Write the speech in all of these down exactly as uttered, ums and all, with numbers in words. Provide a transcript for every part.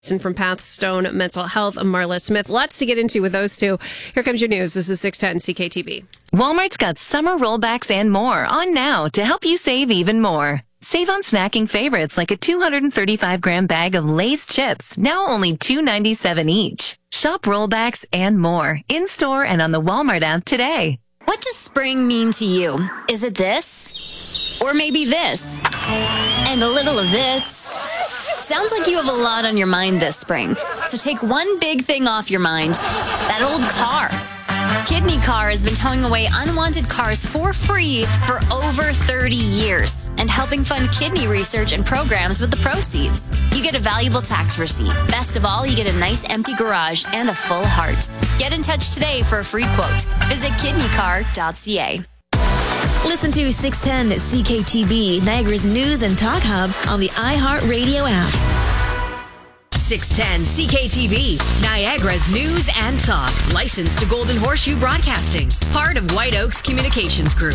And from Pathstone Mental Health, Marla Smith. Lots to get into with those two. Here comes your news. This is six ten C K T B. Walmart's got summer rollbacks and more on now to help you save even more. Save on snacking favorites like a two hundred thirty-five gram bag of Lay's chips, now only two dollars and ninety-seven cents each. Shop rollbacks and more in-store and on the Walmart app today. What does spring mean to you? Is it this? Or maybe this? And a little of this? Sounds like you have a lot on your mind this spring. So take one big thing off your mind. That old car. Kidney Car has been towing away unwanted cars for free for over thirty years and helping fund kidney research and programs with the proceeds. You get a valuable tax receipt. Best of all, you get a nice empty garage and a full heart. Get in touch today for a free quote. Visit kidney car dot c a. Listen to six ten C K T B, Niagara's news and talk hub on the iHeartRadio app. six ten C K T B, Niagara's news and talk. Licensed to Golden Horseshoe Broadcasting. Part of White Oaks Communications Group.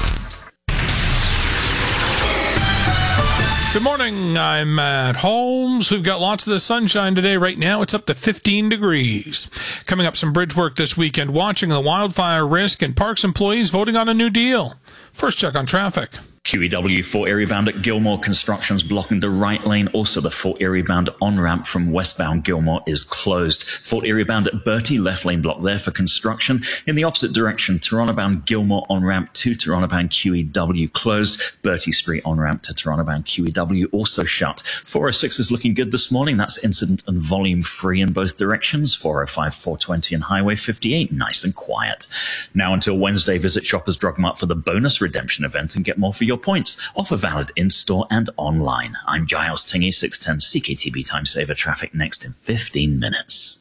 Good morning. I'm Matt Holmes. We've got lots of the sunshine today. Right now, it's up to fifteen degrees. Coming up, some bridge work this weekend. Watching the wildfire risk and parks employees voting on a new deal. First check on traffic. Q E W four area bound at Gilmore, construction's blocking the right lane. Also, the Fort Erie bound on-ramp from westbound Gilmore is closed. Fort Erie bound at Bertie, left lane block there for construction. In the opposite direction, Toronto bound Gilmore on-ramp to Toronto bound Q E W closed. Bertie Street on-ramp to Toronto bound Q E W also shut. four oh six is looking good this morning. That's incident and volume free in both directions. four oh five, four twenty and Highway fifty-eight, nice and quiet. Now until Wednesday, visit Shoppers Drug Mart for the bonus redemption event and get more for your points. Offer valid in-store and online. I'm Giles Tingy, six ten C K T B Time Saver. Traffic next in fifteen minutes.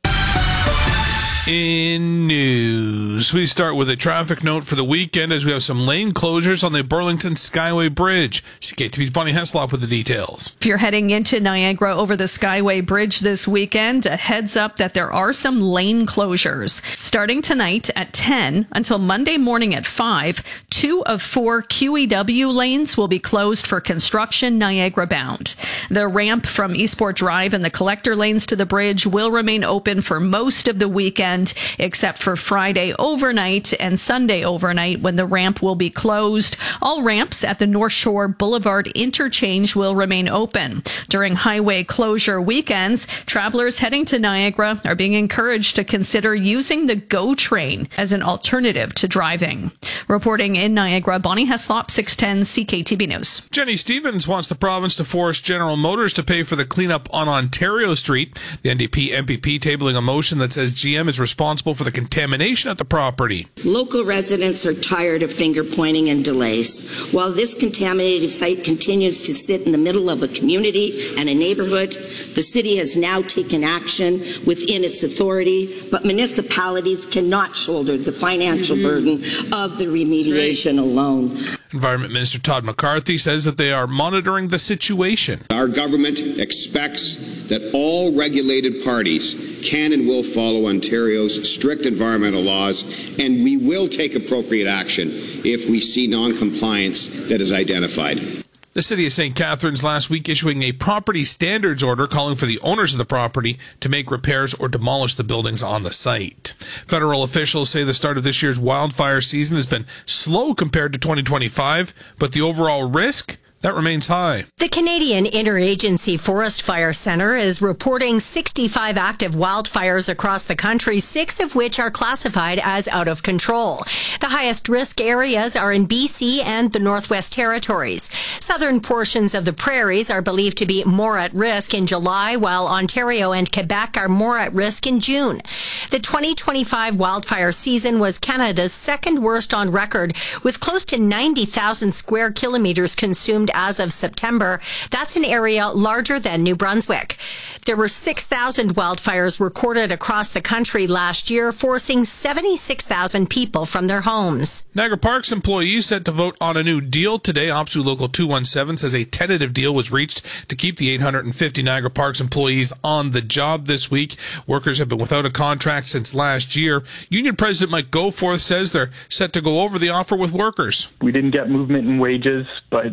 In news, we start with a traffic note for the weekend as we have some lane closures on the Burlington Skyway Bridge. C K T V's Bonnie Heslop with the details. If you're heading into Niagara over the Skyway Bridge this weekend, a heads up that there are some lane closures. Starting tonight at ten until Monday morning at five, two of four Q E W lanes will be closed for construction Niagara bound. The ramp from Eastport Drive and the collector lanes to the bridge will remain open for most of the weekend, except for Friday overnight and Sunday overnight when the ramp will be closed. All ramps at the North Shore Boulevard interchange will remain open. During highway closure weekends, travelers heading to Niagara are being encouraged to consider using the GO train as an alternative to driving. Reporting in Niagara, Bonnie Heslop, six ten C K T B News. Jenny Stevens wants the province to force General Motors to pay for the cleanup on Ontario Street. The N D P M P P tabling a motion that says G M is responsible for the contamination at the property. Local residents are tired of finger pointing and delays. While this contaminated site continues to sit in the middle of a community and a neighborhood, the city has now taken action within its authority, but municipalities cannot shoulder the financial mm-hmm. burden of the remediation right. alone. Environment Minister Todd McCarthy says that they are monitoring the situation. Our government expects that all regulated parties can and will follow Ontario's strict environmental laws, and we will take appropriate action if we see non-compliance that is identified. The City of Saint Catharines last week issuing a property standards order calling for the owners of the property to make repairs or demolish the buildings on the site. Federal officials say the start of this year's wildfire season has been slow compared to twenty twenty-five, but the overall risk, that remains high. The Canadian Interagency Forest Fire Centre is reporting sixty-five active wildfires across the country, six of which are classified as out of control. The highest risk areas are in B C and the Northwest Territories. Southern portions of the prairies are believed to be more at risk in July, while Ontario and Quebec are more at risk in June. The twenty twenty-five wildfire season was Canada's second worst on record, with close to ninety thousand square kilometres consumed as of September. That's an area larger than New Brunswick. There were six thousand wildfires recorded across the country last year, forcing seventy-six thousand people from their homes. Niagara Parks employees set to vote on a new deal today. OPSEU Local two one seven says a tentative deal was reached to keep the eight hundred fifty Niagara Parks employees on the job this week. Workers have been without a contract since last year. Union President Mike Goforth says they're set to go over the offer with workers. We didn't get movement in wages, but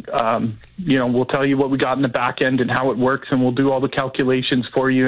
um, you know, we'll tell you what we got in the back end and how it works, and we'll do all the calculations for you